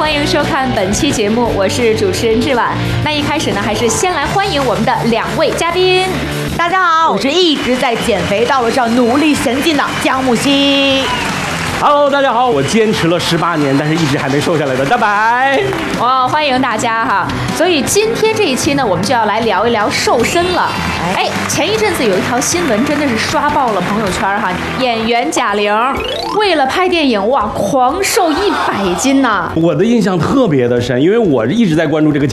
欢迎收看本期节目，我是主持人志婉。那一开始呢，还是先来欢迎我们的2位嘉宾。 大家好，我是一直在减肥道路上努力前进的江木希。 Hello， 大家好，我坚持了18年，但是一直还没瘦下来的大白。 哇，欢迎大家哈！所以今天这一期呢，我们就要来聊一聊瘦身了。哎，前一阵子有一条新闻真的是刷爆了朋友圈哈，演员贾玲为了拍电影哇，狂瘦100斤呐！ 我的印象特别的深，因为我一直在关注这个